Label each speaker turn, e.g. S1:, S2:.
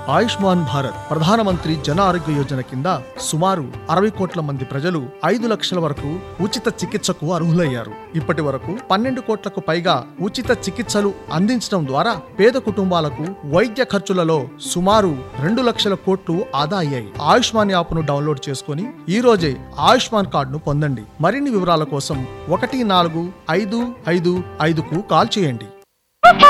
S1: ఆయుష్మాన్ భారత్ ప్రధానమంత్రి జన ఆరోగ్య యోజన కింద సుమారు 60 కోట్ల మంది ప్రజలు 5 లక్షల వరకు ఉచిత చికిత్సకు అర్హులయ్యారు. ఇప్పటి వరకు 12 కోట్లకు పైగా ఉచిత చికిత్సలు అందించడం ద్వారా పేద కుటుంబాలకు వైద్య ఖర్చులలో సుమారు 2 లక్షల కోట్లు ఆదా అయ్యాయి. ఆయుష్మాన్ యాప్ను డౌన్లోడ్ చేసుకుని ఈ రోజే ఆయుష్మాన్ కార్డును పొందండి. మరిన్ని వివరాల కోసం 145555కు కాల్ చేయండి.